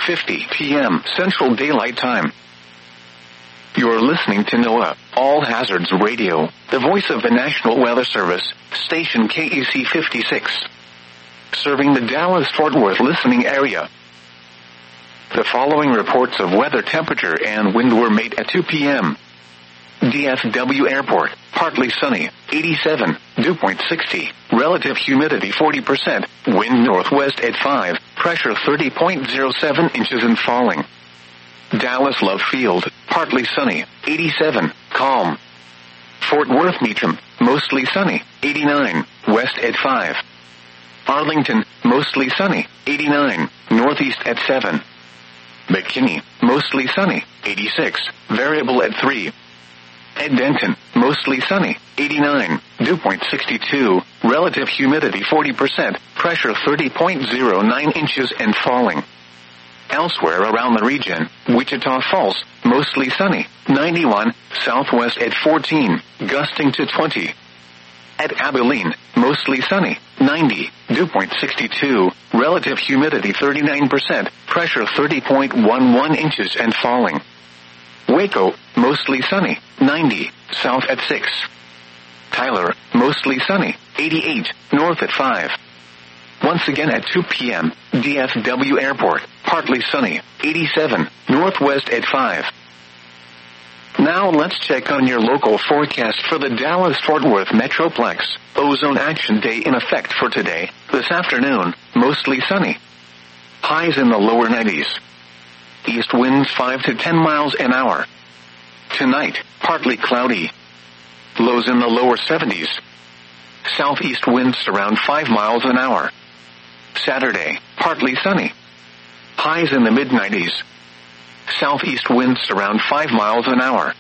8:50 p.m. Central Daylight Time. You're listening to NOAA, All Hazards Radio, the voice of the National Weather Service, station KEC 56. Serving the Dallas-Fort Worth listening area. The following reports of weather temperature and wind were made at 2 p.m. DFW Airport, partly sunny, 87, dew point 60, relative humidity 40%, wind northwest at 5, pressure 30.07 inches and falling. Dallas Love Field, partly sunny, 87, calm. Fort Worth Meacham, mostly sunny, 89, west at 5. Arlington, mostly sunny, 89, northeast at 7. McKinney, mostly sunny, 86, variable at 3. At Denton, mostly sunny, 89, dew point 62, relative humidity 40%, pressure 30.09 inches and falling. Elsewhere around the region, Wichita Falls, mostly sunny, 91, southwest at 14, gusting to 20. At Abilene, mostly sunny, 90, dew point 62, relative humidity 39%, pressure 30.11 inches and falling. Waco, mostly sunny, 90, south at 6. Tyler, mostly sunny, 88, north at 5. Once again at 2 p.m., DFW Airport, partly sunny, 87, northwest at 5. Now let's check on your local forecast for the Dallas-Fort Worth Metroplex. Ozone Action Day in effect for today. This afternoon, mostly sunny. Highs in the lower 90s. East winds 5 to 10 miles an hour. Tonight, partly cloudy. Lows in the lower 70s. Southeast winds around 5 miles an hour. Saturday, partly sunny. Highs in the mid-90s. Southeast winds around 5 miles an hour.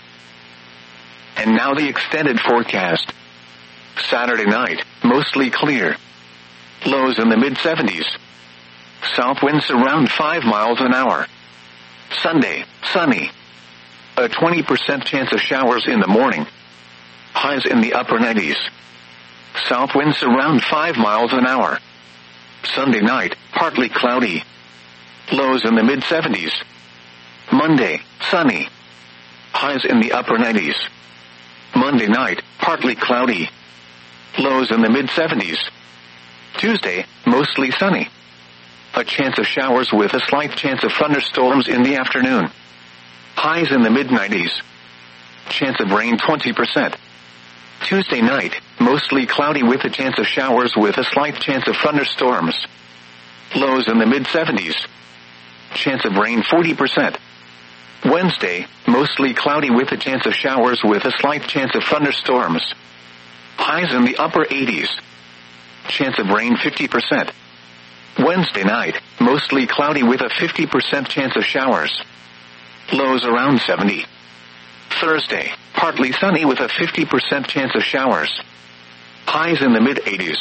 And now the extended forecast. Saturday night, mostly clear. Lows in the mid-70s. South winds around 5 miles an hour. Sunday, sunny. A 20% chance of showers in the morning. Highs in the upper 90s. South winds around 5 miles an hour. Sunday night, partly cloudy. Lows in the mid-70s. Monday, sunny. Highs in the upper 90s. Monday night, partly cloudy. Lows in the mid-70s. Tuesday, mostly sunny. A chance of showers with a slight chance of thunderstorms in the afternoon. Highs in the mid-90s. Chance of rain 20%. Tuesday night, mostly cloudy with a chance of showers with a slight chance of thunderstorms. Lows in the mid-70s. Chance of rain 40%. Wednesday, mostly cloudy with a chance of showers with a slight chance of thunderstorms. Highs in the upper 80s. Chance of rain 50%. Wednesday night, mostly cloudy with a 50% chance of showers. Lows around 70. Thursday, partly sunny with a 50% chance of showers. Highs in the mid-80s.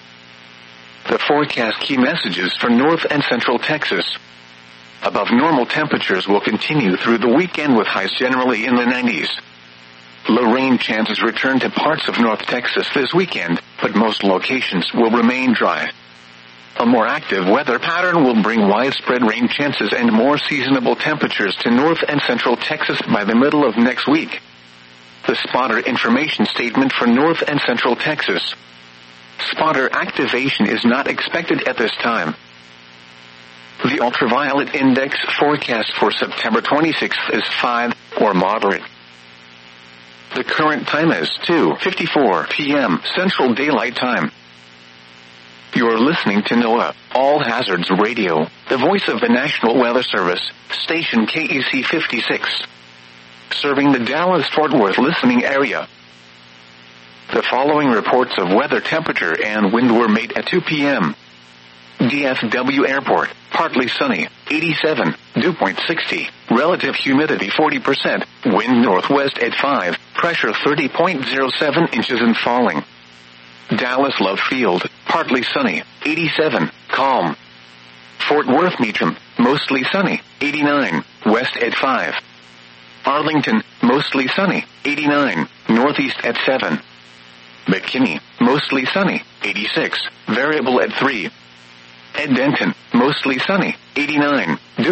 The forecast key messages for North and Central Texas. Above normal temperatures will continue through the weekend with highs generally in the 90s. Low rain chances return to parts of North Texas this weekend, but most locations will remain dry. A more active weather pattern will bring widespread rain chances and more seasonable temperatures to North and Central Texas by the middle of next week. The spotter information statement for North and Central Texas. Spotter activation is not expected at this time. The ultraviolet index forecast for September 26th is 5, or moderate. The current time is 2:54 p.m. Central Daylight Time. You're listening to NOAA, All Hazards Radio, the voice of the National Weather Service, station KEC 56. Serving the Dallas-Fort Worth listening area. The following reports of weather temperature and wind were made at 2 p.m. DFW Airport, partly sunny, 87, dew point 60, relative humidity 40%, wind northwest at 5, pressure 30.07 inches and falling. Dallas Love Field, partly sunny, 87, calm. Fort Worth Meacham, mostly sunny, 89, west at 5. Arlington, mostly sunny, 89, northeast at 7. McKinney, mostly sunny, 86, variable at 3. At Denton, mostly sunny, 89, dew